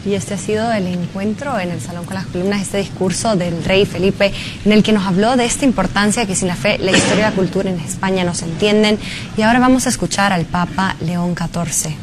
Y este ha sido el encuentro en el Salón con las Columnas, este discurso del rey Felipe, en el que nos habló de esta importancia que sin la fe, la historia y la cultura en España no se entienden. Y ahora vamos a escuchar al Papa León XIV.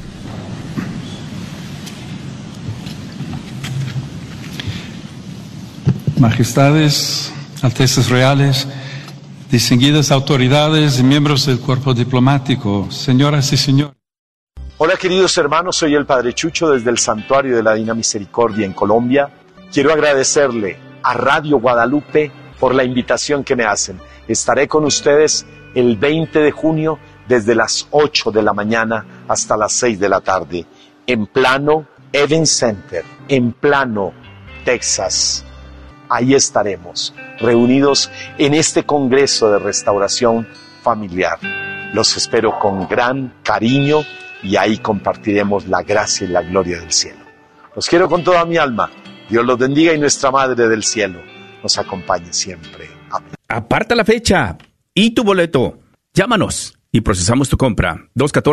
Majestades, Altezas Reales, distinguidas autoridades y miembros del cuerpo diplomático, señoras y señores. Hola queridos hermanos, soy el Padre Chucho desde el Santuario de la Divina Misericordia en Colombia. Quiero agradecerle a Radio Guadalupe por la invitación que me hacen. Estaré con ustedes el 20 de junio desde las 8 de la mañana hasta las 6 de la tarde en Plano Event Center, en Plano, Texas. Ahí estaremos reunidos en este Congreso de Restauración Familiar. Los espero con gran cariño y ahí compartiremos la gracia y la gloria del cielo. Los quiero con toda mi alma. Dios los bendiga y nuestra Madre del Cielo nos acompañe siempre. Amén. Aparta la fecha y tu boleto. Llámanos y procesamos tu compra.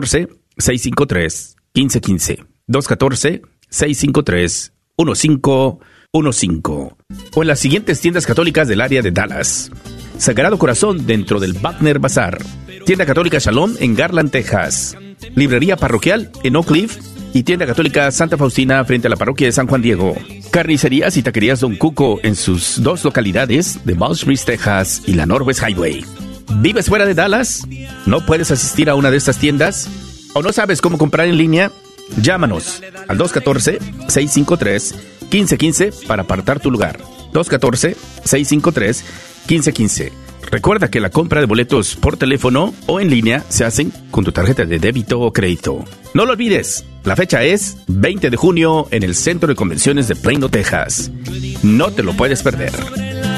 214-653-1515. 214-653-1515. O en las siguientes tiendas católicas del área de Dallas. Sagrado Corazón dentro del Wagner Bazar. Tienda Católica Shalom en Garland, Texas. Librería Parroquial en Oak Cliff y Tienda Católica Santa Faustina frente a la parroquia de San Juan Diego. Carnicerías y taquerías Don Cuco en sus dos localidades de Mount Breeze, Texas y la Northwest Highway. ¿Vives fuera de Dallas? ¿No puedes asistir a una de estas tiendas? ¿O no sabes cómo comprar en línea? Llámanos al 214-653-1515 para apartar tu lugar. 214-653-1515. Recuerda que la compra de boletos por teléfono o en línea se hacen con tu tarjeta de débito o crédito. No lo olvides, la fecha es 20 de junio en el Centro de Convenciones de Plano, Texas. No te lo puedes perder.